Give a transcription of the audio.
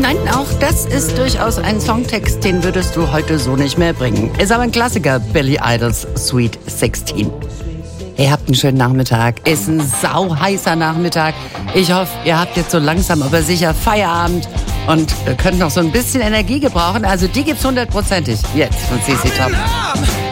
Nein, auch das ist durchaus ein Songtext, den würdest du heute so nicht mehr bringen. Ist aber ein Klassiker, Billy Idols Sweet 16. Ihr habt einen schönen Nachmittag. Ist ein sauheißer Nachmittag. Ich hoffe, ihr habt jetzt so langsam aber sicher Feierabend und könnt noch so ein bisschen Energie gebrauchen. Also die gibt's 100%ig jetzt von CC Top.